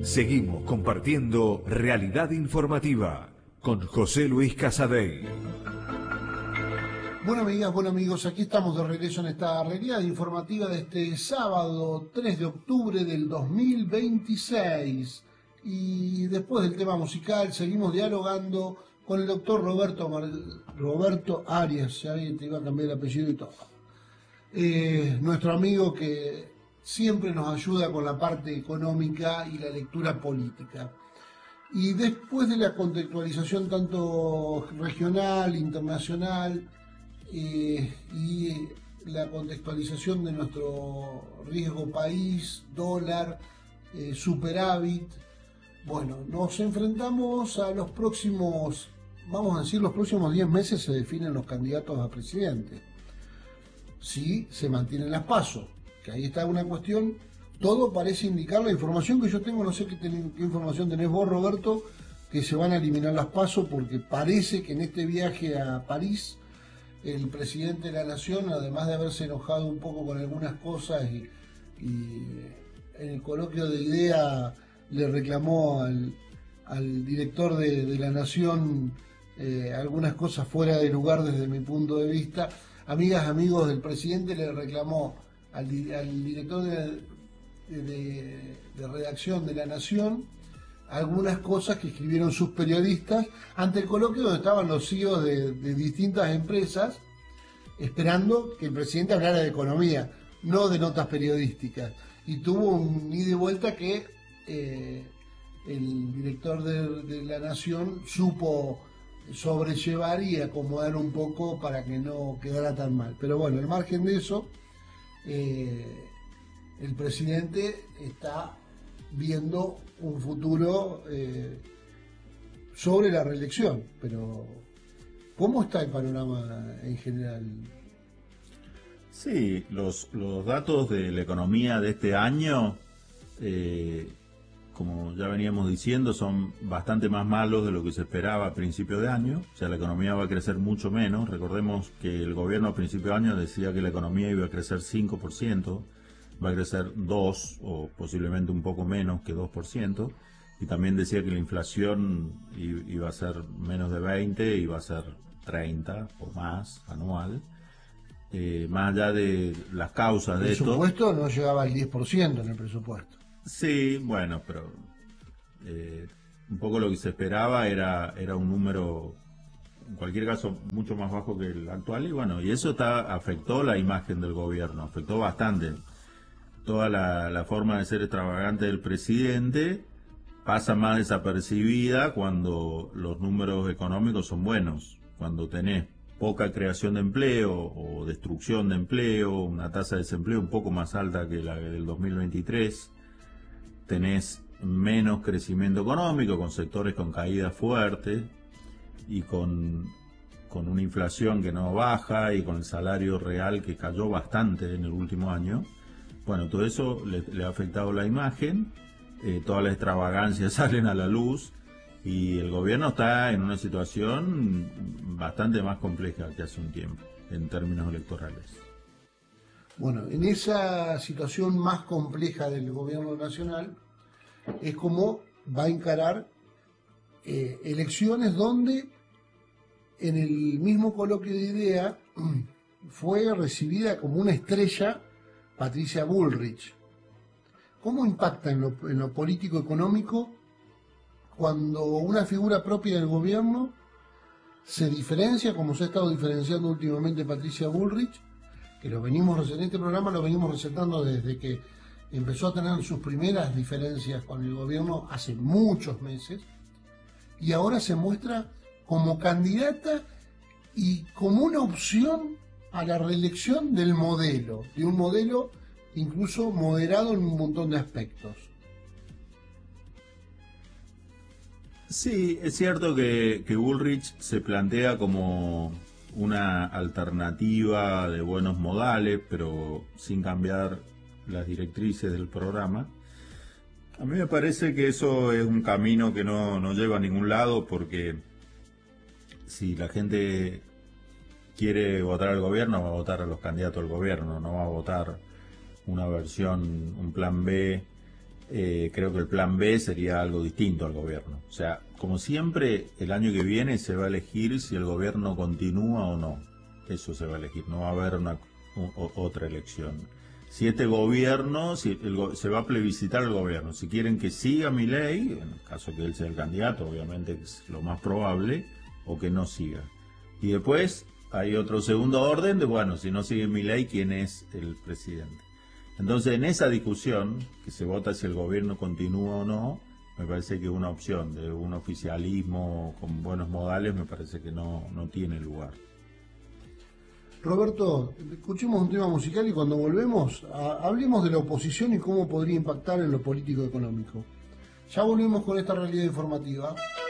Seguimos compartiendo Realidad Informativa con José Luis Casadei. Bueno, amigas, bueno amigos, aquí estamos de regreso en esta Realidad Informativa de este sábado 3 de octubre del 2026. Y después del tema musical seguimos dialogando con el doctor Roberto Arias, ya te iba a cambiar el apellido y todo. Nuestro amigo que siempre nos ayuda con la parte económica y la lectura política. Y después de la contextualización tanto regional, internacional y la contextualización de nuestro riesgo país, dólar, superávit, bueno, nos enfrentamos a los próximos, vamos a decir, los próximos 10 meses se definen los candidatos a presidente. Si se mantienen las PASO, que ahí está una cuestión, todo parece indicar, la información que yo tengo, no sé qué información tenés vos, Roberto, que se van a eliminar las PASO porque parece que en este viaje a París el presidente de la Nación, además de haberse enojado un poco con algunas cosas y en el coloquio de idea le reclamó al director de la Nación algunas cosas fuera de lugar desde mi punto de vista. Amigas, amigos, del presidente le reclamó al director de redacción de la Nación algunas cosas que escribieron sus periodistas ante el coloquio donde estaban los CEOs de distintas empresas esperando que el presidente hablara de economía, no de notas periodísticas. Y tuvo un ida y vuelta que el director de la Nación supo sobrellevar y acomodar un poco para que no quedara tan mal. Pero bueno, al margen de eso, el presidente está viendo un futuro sobre la reelección, pero ¿cómo está el panorama en general? Sí, los datos de la economía de este año, como ya veníamos diciendo, son bastante más malos de lo que se esperaba a principio de año. O sea, la economía va a crecer mucho menos. Recordemos que el gobierno a principio de año decía que la economía iba a crecer 5%, va a crecer 2% o posiblemente un poco menos que 2%. Y también decía que la inflación iba a ser menos de 20, iba a ser 30 o más anual. Más allá de las causas de esto. El presupuesto no llegaba al 10% en el presupuesto. Sí, bueno, pero un poco lo que se esperaba era un número, en cualquier caso, mucho más bajo que el actual. Y bueno, y eso afectó la imagen del gobierno, afectó bastante. Toda la forma de ser extravagante del presidente pasa más desapercibida cuando los números económicos son buenos, cuando tenés poca creación de empleo o destrucción de empleo, una tasa de desempleo un poco más alta que la del 2023, tenés menos crecimiento económico, con sectores con caída fuerte y con una inflación que no baja y con el salario real que cayó bastante en el último año. Bueno, todo eso le ha afectado la imagen, todas las extravagancias salen a la luz y el gobierno está en una situación bastante más compleja que hace un tiempo en términos electorales. Bueno, en esa situación más compleja del gobierno nacional es como va a encarar elecciones donde en el mismo coloquio de idea fue recibida como una estrella Patricia Bullrich. ¿Cómo impacta en lo político económico cuando una figura propia del gobierno se diferencia, como se ha estado diferenciando últimamente Patricia Bullrich, que en este programa lo venimos recetando desde que empezó a tener sus primeras diferencias con el gobierno hace muchos meses, y ahora se muestra como candidata y como una opción a la reelección de un modelo incluso moderado en un montón de aspectos? Sí, es cierto que Bullrich se plantea como una alternativa de buenos modales, pero sin cambiar las directrices del programa. A mí me parece que eso es un camino que no lleva a ningún lado, porque si la gente quiere votar al gobierno, va a votar a los candidatos al gobierno, no va a votar una versión, un plan B creo que el plan B sería algo distinto al gobierno. O sea, como siempre, el año que viene se va a elegir si el gobierno continúa o no. Eso se va a elegir, no va a haber otra elección. Si este gobierno, se va a plebiscitar el gobierno, si quieren que siga Milei, en el caso que él sea el candidato, obviamente es lo más probable, o que no siga. Y después hay otro segundo orden de, bueno, si no sigue Milei, ¿quién es el presidente? Entonces, en esa discusión, que se vota si el gobierno continúa o no, me parece que una opción de un oficialismo con buenos modales, me parece que no tiene lugar. Roberto, escuchemos un tema musical y cuando volvemos, hablemos de la oposición y cómo podría impactar en lo político-económico. Ya volvemos con esta realidad informativa.